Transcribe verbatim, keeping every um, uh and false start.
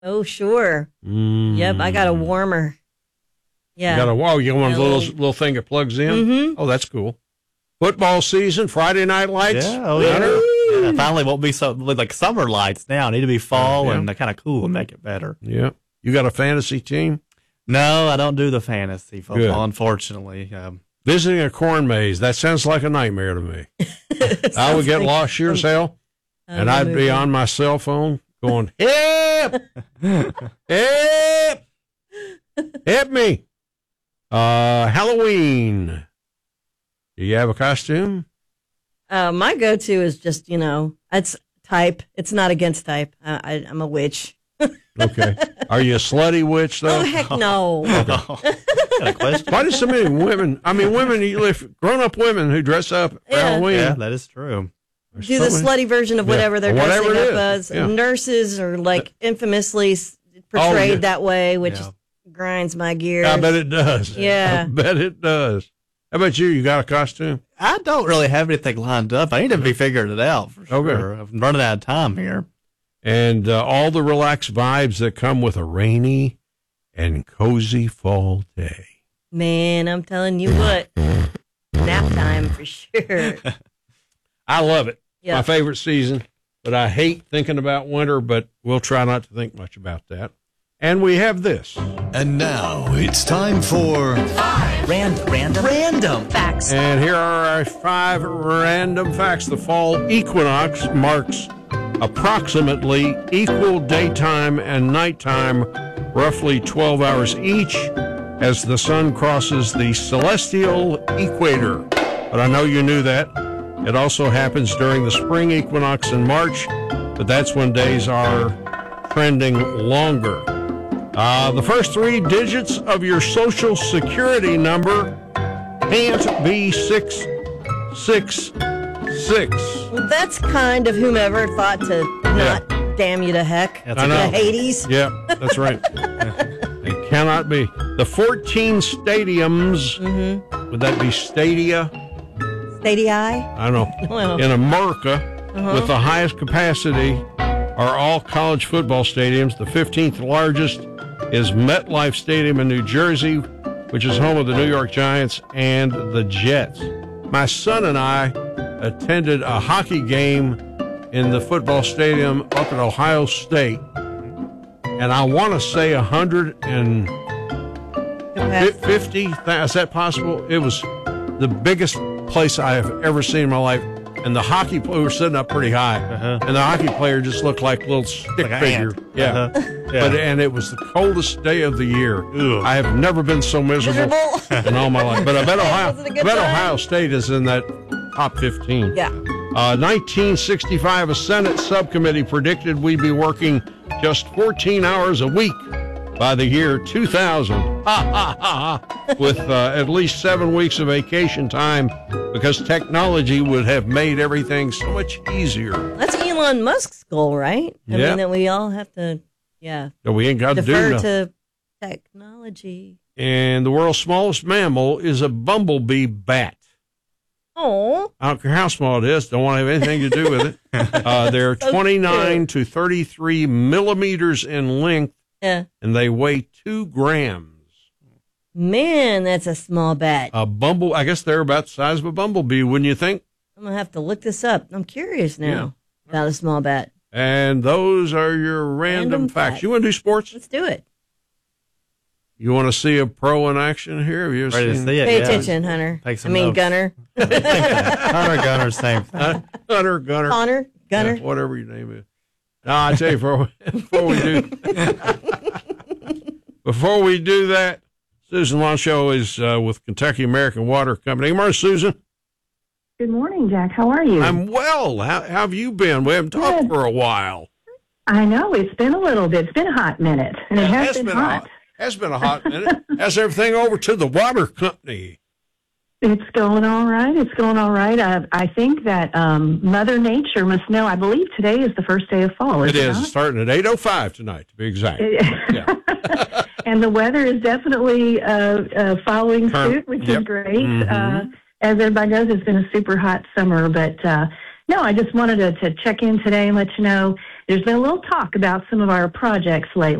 Oh, sure. Mm. Yep, I got a warmer. Yeah. You got a wow, you got one of the Little- little, little thing that plugs in? Mhm. Oh, that's cool. Football season, Friday night lights. Yeah, oh, yeah. Hunter? Yeah, finally won't be so like summer lights now. Need to be fall Yeah. and they're kind of cool and make it better. Yeah. You got a fantasy team? No, I don't do the fantasy football, Good. unfortunately. Um, Visiting a corn maze. That sounds like a nightmare to me. I would get like lost sure as hell, and a I'd be movie. on my cell phone going, help! Help! Help me! Uh, Halloween. Do you have a costume? Uh, my go-to is just, you know, it's type. It's not against type. I, I, I'm a witch. Okay. Are you a slutty witch, though? Oh, heck no. got a question? Why do so many women, I mean, women, you live, grown-up women who dress up for Yeah. Halloween. Yeah, that is true. There's Do so the many- slutty version of Yeah. whatever they're Whatever dressing it up is. as. Yeah. Nurses are like infamously s- portrayed yeah. that way, which Yeah. grinds my gears. I bet it does. Yeah. I bet it does. How about you? You got a costume? I don't really have anything lined up. I need to be figuring it out for Okay. sure. I'm running out of time here. And uh, all the relaxed vibes that come with a rainy and cozy fall day. Man, I'm telling you what. Nap time for sure. I love it. Yeah. My favorite season, but I hate thinking about winter, but we'll try not to think much about that. And we have this. And now it's time for Random, random, random facts. And here are our five random facts. The fall equinox marks approximately equal daytime and nighttime, roughly twelve hours each, as the sun crosses the celestial equator. But I know you knew that. It also happens during the spring equinox in March, but that's when days are trending longer. Uh, the first three digits of your social security number can't be six six six. Well, that's kind of whomever thought to not damn you to heck. That's I a know. The Hades. Yeah, that's right. It cannot be. The fourteen stadiums, would that be stadia? Stadia. I don't know. Well. In America, with the highest capacity, are all college football stadiums. The fifteenth largest is MetLife Stadium in New Jersey, which is home of the New York Giants and the Jets. My son and I attended a hockey game in the football stadium up at Ohio State, and I want to say one hundred fifty, is that possible? It was the biggest place I have ever seen in my life. And the hockey player, we were sitting up pretty high, Uh-huh. and the hockey player just looked like a little stick Like a figure. ant. Yeah. Uh-huh. Yeah. But and it was the coldest day of the year. Ugh. I have never been so miserable, Miserable. in all my life. But I bet Ohio, Was it a I good bet time? Ohio State is in that top fifteen. Yeah. Uh, nineteen sixty-five, a Senate subcommittee predicted we'd be working just fourteen hours a week by the year two thousand. Ha, ha, ha, ha. With uh, at least seven weeks of vacation time, because technology would have made everything so much easier. That's Elon Musk's goal, right? I Yeah. mean, that we all have to, yeah, So we ain't got to do defer nothing. to technology. And the world's smallest mammal is a bumblebee bat. Oh, I don't care how small it is. Don't want to have anything to do with it. Uh, they're So twenty-nine to thirty-three millimeters in length, yeah. and they weigh two grams. Man, that's a small bat. A bumble, I guess they're about the size of a bumblebee, wouldn't you think? I'm going to have to look this up. I'm curious now about a small bat. And those are your random, Random facts. facts. You want to do sports? Let's do it. You want to see a pro in action here? Have you ever Ready to seen see it? Pay yeah. attention, Hunter. Take I some mean, notes. Gunner. Hunter Gunner, same thing. Uh, Gunner, Gunner, Connor, Gunner. Yeah, whatever your name is. No, I tell you, before, before we do, before we do that, Susan Lonshow is uh, with Kentucky American Water Company. Good morning, Susan. Good morning, Jack. How are you? I'm well. How, how have you been? We haven't talked Good. for a while. I know it's been a little bit. It's been a hot minute, and it has been, a hot. hot. Has been a hot minute. Has everything over to the water company. It's going all right. It's going all right. I, I think that um, Mother Nature must know. I believe today is the first day of fall. Is It it is not? starting at eight oh five tonight, to be exact. Yeah. And the weather is definitely uh, uh, following Turn- suit, which yep. is great. Mhm. Uh, as everybody knows, it's been a super hot summer. But uh, no, I just wanted to, to check in today and let you know there's been a little talk about some of our projects lately.